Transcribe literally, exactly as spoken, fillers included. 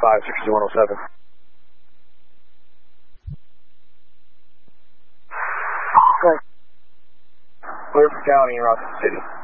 five six two one oh seven. Clear for County, Rock City.